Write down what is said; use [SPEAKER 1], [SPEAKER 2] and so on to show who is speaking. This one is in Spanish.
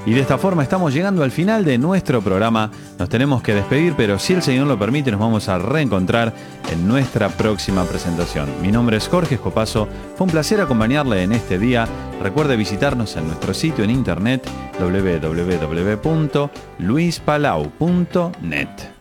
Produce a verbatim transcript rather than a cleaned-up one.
[SPEAKER 1] Y de esta forma estamos llegando al final de nuestro programa. Nos tenemos que despedir, pero si el Señor lo permite, nos vamos a reencontrar en nuestra próxima presentación. Mi nombre es Jorge Escopazo. Fue un placer acompañarle en este día. Recuerde visitarnos en nuestro sitio en internet doble u doble u doble u punto luis palau punto net.